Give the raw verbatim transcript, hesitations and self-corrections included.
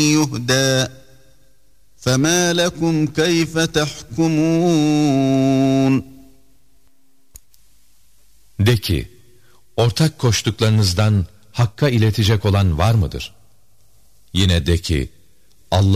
يهدى فما لكم كيف تحكمون. De ki, ortak koştuklarınızdan Hakk'a iletecek olan var mıdır? Yine de ki,